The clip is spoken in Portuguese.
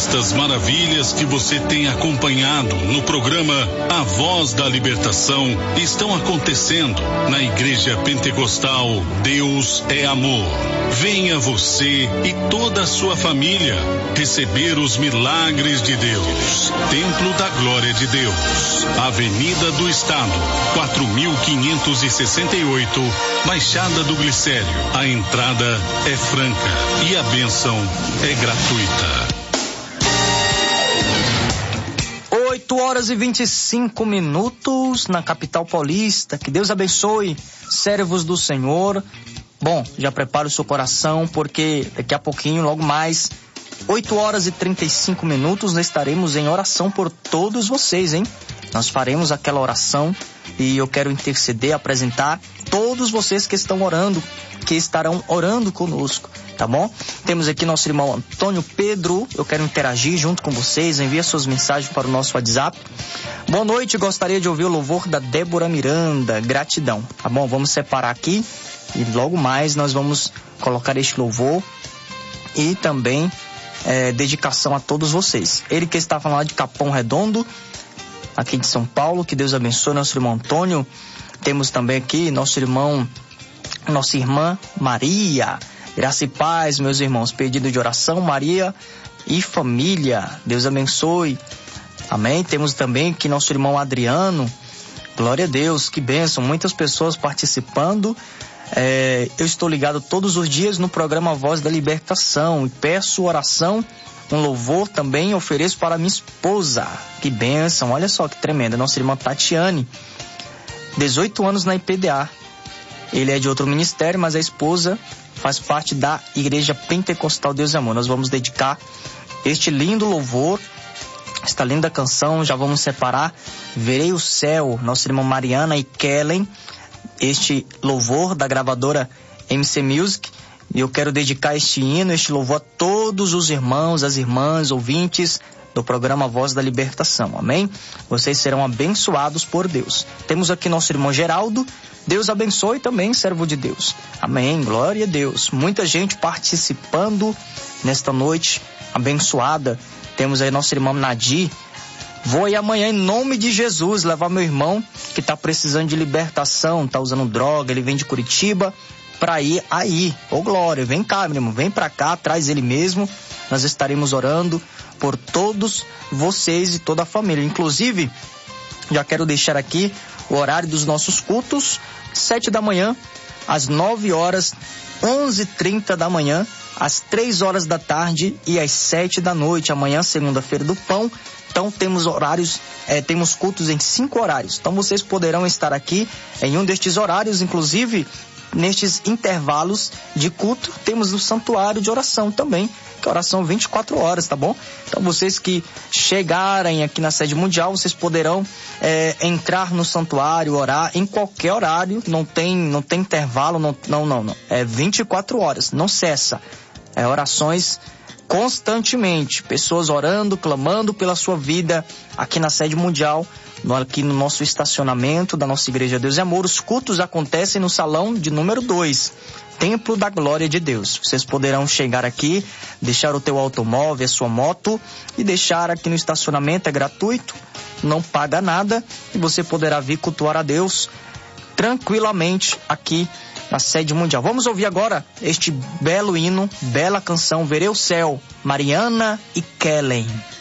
estas maravilhas que você tem acompanhado no programa A Voz da Libertação estão acontecendo na Igreja Pentecostal Deus é Amor. Venha você e toda a sua família receber os milagres de Deus. Templo da Glória de Deus, Avenida do Estado, 4568, Baixada do Glicério. A entrada é franca e a bênção é gratuita. 8h25 na capital paulista. Que Deus abençoe, servos do Senhor. Bom, já prepare o seu coração, porque daqui a pouquinho, logo mais, 8h35, nós estaremos em oração por todos vocês, hein? Nós faremos aquela oração e eu quero interceder, apresentar todos vocês que estão orando, que estarão orando conosco, tá bom? Temos aqui nosso irmão Antônio Pedro, eu quero interagir junto com vocês, envie suas mensagens para o nosso WhatsApp. Boa noite, gostaria de ouvir o louvor da Débora Miranda, gratidão, tá bom? Vamos separar aqui e logo mais nós vamos colocar este louvor e também dedicação a todos vocês. Ele que está falando lá de Capão Redondo, aqui de São Paulo, que Deus abençoe nosso irmão Antônio. Temos também aqui nossa irmã Maria, graça e paz, meus irmãos, pedido de oração, Maria e família, Deus abençoe, amém. Temos também aqui nosso irmão Adriano, glória a Deus, que bênção, muitas pessoas participando. Eu estou ligado todos os dias no programa Voz da Libertação e peço oração, um louvor também ofereço para minha esposa, que bênção, olha só que tremenda, nossa irmã Tatiane, 18 anos na IPDA, ele é de outro ministério, mas a esposa faz parte da Igreja Pentecostal Deus é Amor. Nós vamos dedicar este lindo louvor, esta linda canção, já vamos separar, Verei o Céu, nossa irmã Mariana e Kellen, este louvor da gravadora MC Music, e eu quero dedicar este hino, este louvor a todos os irmãos, as irmãs, ouvintes do programa Voz da Libertação, amém? Vocês serão abençoados por Deus. Temos aqui nosso irmão Geraldo, Deus abençoe também, servo de Deus, amém, glória a Deus. Muita gente participando nesta noite abençoada. Temos aí nosso irmão Nadir, vou aí amanhã em nome de Jesus levar meu irmão que está precisando de libertação, está usando droga, ele vem de Curitiba para ir aí, ô glória, vem cá meu irmão, vem para cá, traz ele mesmo, nós estaremos orando por todos vocês e toda a família, inclusive já quero deixar aqui o horário dos nossos cultos, 7 da manhã, às 9 horas, 11h30 da manhã, às 3 horas da tarde e às 7 da noite, amanhã, segunda-feira do pão. Então temos horários, temos cultos em 5 horários, então vocês poderão estar aqui em um destes horários, inclusive nestes intervalos de culto, temos o santuário de oração também, que é oração 24 horas, tá bom? Então vocês que chegarem aqui na sede mundial, vocês poderão entrar no santuário, orar em qualquer horário, não tem intervalo, não, é 24 horas, não cessa, orações constantemente, pessoas orando, clamando pela sua vida aqui na sede mundial, aqui no nosso estacionamento da nossa Igreja Deus é Amor. Os cultos acontecem no salão de número 2, Templo da Glória de Deus. Vocês poderão chegar aqui, deixar o teu automóvel, a sua moto e deixar aqui no estacionamento, é gratuito, não paga nada e você poderá vir cultuar a Deus tranquilamente aqui na sede mundial. Vamos ouvir agora este belo hino, bela canção, Verei o Céu, Mariana e Kellen.